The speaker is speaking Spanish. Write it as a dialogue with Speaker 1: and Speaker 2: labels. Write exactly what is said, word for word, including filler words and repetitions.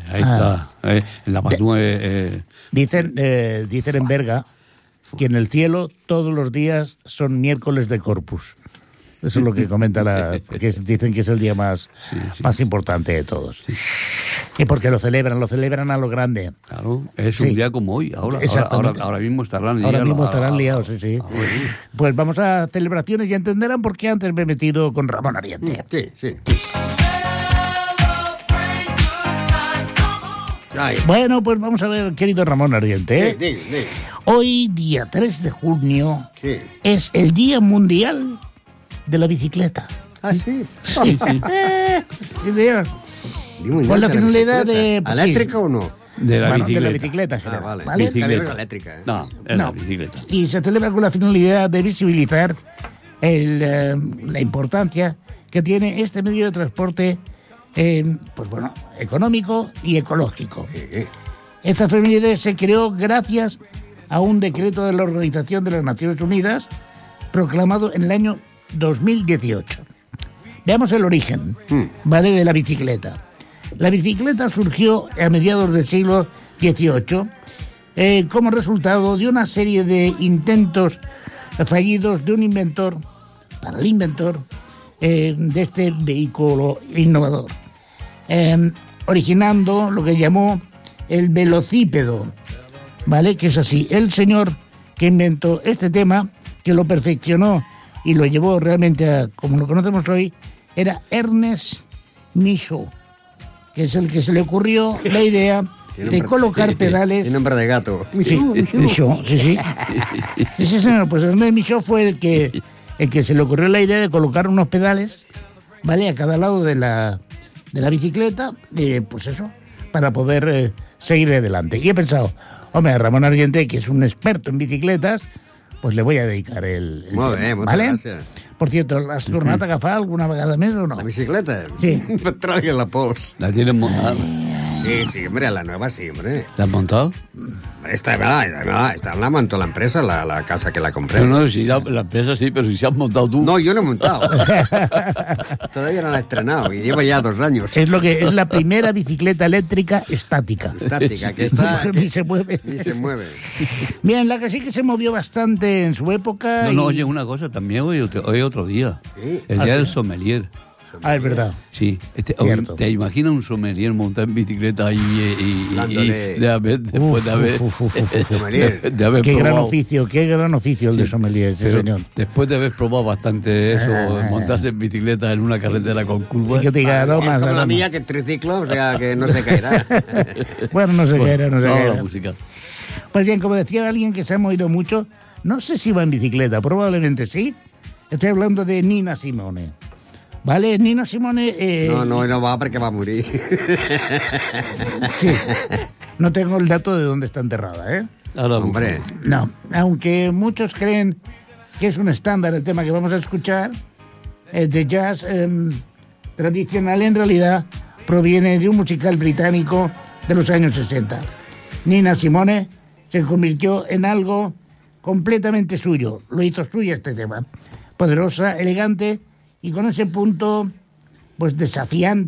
Speaker 1: ahí
Speaker 2: Ah.
Speaker 1: está. Eh, en la Patum eh, eh,
Speaker 2: Dicen, eh, dicen en Berga que en el cielo todos los días son miércoles de Corpus. Eso es lo que comenta la... Porque dicen que es el día más,
Speaker 1: sí, sí.
Speaker 2: más importante de todos. ¿Y porque lo celebran? Lo celebran a lo grande.
Speaker 1: Claro, es
Speaker 2: Sí.
Speaker 1: un día como hoy. Ahora, ahora,
Speaker 2: Exactamente.
Speaker 1: ahora, ahora mismo estarán
Speaker 2: Ahora
Speaker 1: liados,
Speaker 2: mismo
Speaker 1: ahora-
Speaker 2: estarán
Speaker 1: ahora-
Speaker 2: liados, sí, sí.
Speaker 1: ahora- ahora-
Speaker 2: Pues vamos a celebraciones y entenderán por qué antes me he metido con Ramón Ariente.
Speaker 3: Sí, sí. Ay,
Speaker 2: Bueno, pues vamos a ver, querido Ramón Ariente.
Speaker 3: sí, diga, diga.
Speaker 2: Hoy, día tres de junio,
Speaker 3: Sí.
Speaker 2: es el Día Mundial de la Bicicleta.
Speaker 3: Ah, sí.
Speaker 2: Sí, sí. Sí, señor. Con la finalidad de- pues,
Speaker 3: ¿Eléctrica
Speaker 2: sí.
Speaker 3: o no?
Speaker 1: De la
Speaker 2: Bueno, de la
Speaker 1: bicicleta.
Speaker 2: bicicleta en
Speaker 3: Ah,
Speaker 2: general,
Speaker 3: vale.
Speaker 2: ¿vale?
Speaker 1: Bicicleta.
Speaker 3: También es eléctrica, ¿eh?
Speaker 1: No, es
Speaker 2: No.
Speaker 1: la bicicleta.
Speaker 2: Y se celebra con la finalidad de visibilizar el, eh, la importancia que tiene este medio de transporte, eh, pues bueno, económico y ecológico.
Speaker 3: Sí, sí.
Speaker 2: Esta efeméride se creó gracias a un decreto de la Organización de las Naciones Unidas proclamado en el año dos mil dieciocho. Veamos el origen,
Speaker 3: Mm.
Speaker 2: ¿vale?, de la bicicleta. La bicicleta surgió a mediados del siglo dieciocho eh, como resultado de una serie de intentos fallidos de un inventor, para el inventor, eh, de este vehículo innovador, eh, originando lo que llamó el velocípedo, ¿vale? Que es así. El señor que inventó este tema, que lo perfeccionó y lo llevó realmente a como lo conocemos hoy, era Ernest Michaud, que es el que se le ocurrió la idea
Speaker 3: Tiene
Speaker 2: de
Speaker 3: nombre-
Speaker 2: colocar pedales.
Speaker 3: Tiene nombre de gato.
Speaker 2: Sí, Michaud, sí, sí. Sí, sí, señor, pues Ernest Michaud fue el que, el que se le ocurrió la idea de colocar unos pedales, ¿vale?, a cada lado de la, de la bicicleta, eh, pues eso, para poder eh, seguir adelante. Y he pensado, hombre, a Ramón Ariente, que es un experto en bicicletas, pues le voy a dedicar el, el
Speaker 3: Molt
Speaker 2: tema,
Speaker 3: bé, moltes
Speaker 2: ¿vale?
Speaker 3: gràcies.
Speaker 2: Por cierto, ¿has tornat a agafar alguna vegada més o no?
Speaker 3: ¿La bicicleta?
Speaker 2: Sí.
Speaker 3: Trague la pols.
Speaker 1: ¿La tienes montada?
Speaker 3: Sí, sí, hombre, la nueva sí, hombre.
Speaker 1: ¿La has montado?
Speaker 3: Esta, esta, esta la montó la empresa, la, la casa que la compré.
Speaker 1: No, no, si la, la empresa sí, pero si se has montado tú.
Speaker 3: No, yo no he montado. Todavía no la he estrenado y llevo ya dos años.
Speaker 2: Es lo que es la primera bicicleta eléctrica estática.
Speaker 3: Estática, que está...
Speaker 2: Ni se mueve.
Speaker 3: Ni se mueve.
Speaker 2: Bien, la que sí que se movió bastante en su época.
Speaker 1: No, no,
Speaker 2: y-
Speaker 1: oye, una cosa, también hoy, hoy otro día.
Speaker 3: Sí.
Speaker 1: El
Speaker 2: Ah,
Speaker 1: día
Speaker 2: sí.
Speaker 1: del sommelier.
Speaker 2: Ah, es verdad.
Speaker 1: Sí, este,
Speaker 2: Cierto.
Speaker 1: ¿te imaginas un sommelier montado en bicicleta y, y, y-
Speaker 3: Dándole-
Speaker 1: y de haber, después de haber,
Speaker 2: Uf, uf, uf, uf, uf.
Speaker 3: Sommelier.
Speaker 1: de, de haber
Speaker 2: Qué gran
Speaker 1: probado,
Speaker 2: oficio, qué gran oficio el de sommelier, sí,
Speaker 1: pero
Speaker 2: señor.
Speaker 1: después de haber probado bastante eso,
Speaker 2: Ah.
Speaker 1: montarse en bicicleta en una carretera con
Speaker 2: Y
Speaker 1: curvas,
Speaker 2: que te diga, no
Speaker 3: Es
Speaker 2: más,
Speaker 3: como
Speaker 2: no
Speaker 3: la
Speaker 2: más.
Speaker 3: mía, que es triciclo, o sea, que no se caerá.
Speaker 2: Bueno, no sé qué era, no sé
Speaker 1: no,
Speaker 2: qué
Speaker 1: la
Speaker 2: era.
Speaker 1: música.
Speaker 2: Pues bien, como decía alguien que se ha movido mucho, no sé si va en bicicleta, probablemente sí. Estoy hablando de Nina Simone. ¿Vale? Nina Simone... eh,
Speaker 3: No, no, no va porque va a morir.
Speaker 2: Sí. No tengo el dato de dónde está enterrada, ¿eh?
Speaker 1: Ahora,
Speaker 3: Hombre,
Speaker 2: No, aunque muchos creen que es un estándar el tema que vamos a escuchar, el de jazz eh, tradicional, en realidad proviene de un musical británico de los años sesenta. Nina Simone se convirtió en algo completamente suyo, lo hizo suyo este tema. Poderosa, elegante y con ese punto pues desafiante